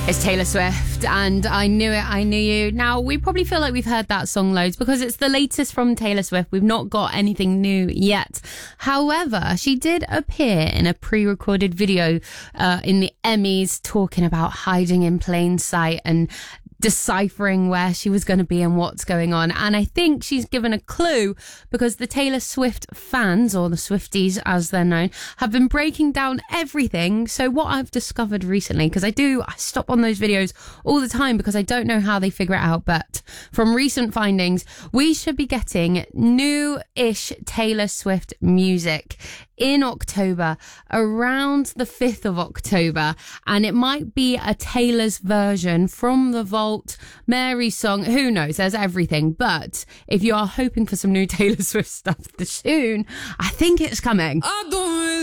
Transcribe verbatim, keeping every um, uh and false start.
It's Taylor Swift and I Knew It, I Knew You. Now, we probably feel like we've heard that song loads because it's the latest from Taylor Swift. We've not got anything new yet. However, she did appear in a pre-recorded video uh, in the Emmys talking about hiding in plain sight and deciphering where she was going to be and what's going on. And I think she's given a clue because the Taylor Swift fans, or the Swifties as they're known, have been breaking down everything. So what I've discovered recently, because I do, I stop on those videos all the time because I don't know how they figure it out. But from recent findings, we should be getting new-ish Taylor Swift music in October, around the fifth of October. And it might be a Taylor's version from the Vault, Mary song. Who knows? There's everything. But if you are hoping for some new Taylor Swift stuff soon, I think it's coming. I don't